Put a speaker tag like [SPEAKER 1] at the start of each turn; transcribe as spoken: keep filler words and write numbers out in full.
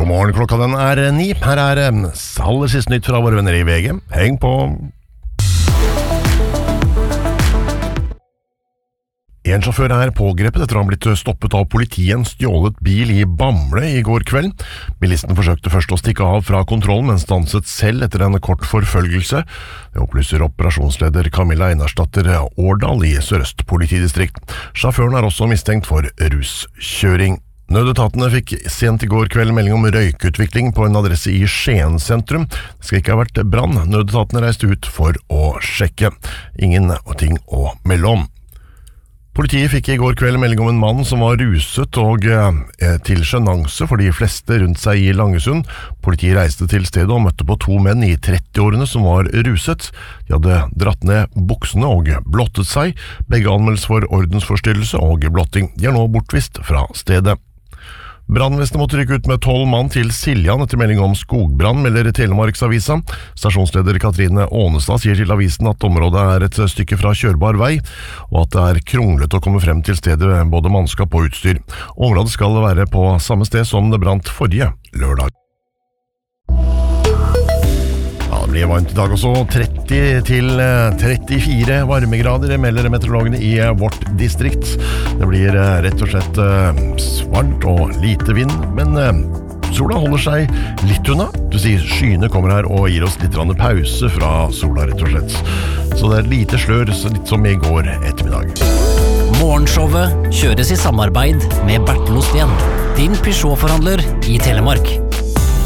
[SPEAKER 1] God morgen, klokka den er ni. Her er aller siste nytt fra våre venner i V G. Heng på! En sjåfør er pågrepet etter å ha blitt stoppet av politiet i en stjålet bil i Bamble i går kveld. Bilisten forsøkte først å stikke av fra kontrollen, men stanset selv etter en kort forfølgelse. Det opplyser operasjonsleder Camilla Einarsdatter Årdal i Sør-Øst politidistrikt. Sjåføren er også mistenkt for ruskjøring. Nødetatene fikk sent i går kveld melding om røykutvikling på en adresse i Skien sentrum. Det skal ikke ha vært brann. Nødetatene reiste ut for å sjekke. Ingen ting å melde om. Politiet fikk i går kveld melding om en mann som var ruset og eh, til sjenanse for de fleste rundt seg i Langesund. Politiet reiste til stedet og møtte på to menn i trettiårene som var ruset. De hadde dratt ned buksene og blottet seg. Begge anmeldes for ordensforstyrrelse og blotting. De er nå bortvist fra stedet. Brannvesenet måtte rykke ut med tolv mann til Siljan etter melding om skogbrann, melder Telemarksavisa. Stasjonsleder Katrine Ånestad sier til avisen at området er et stykke fra kjørbar vei, og at det er kronglet å komme frem til stedet både mannskap og utstyr. Området skal være på samme sted som det brant forrige lørdag. Ja, det blir varmt i dag også, tretti til trettifire varmegrader, melder meteorologene i vårt distrikt. Det blir rett og slett varmt og lite vind, men sola holder seg litt unna. Du sier skyene kommer her og gir oss litt pause fra sola, rett og slett. Så det er lite slør, litt som i går ettermiddag.
[SPEAKER 2] Morgenshowet kjøres i samarbeid med Bertel Osten, din Peugeot-forhandler i Telemark.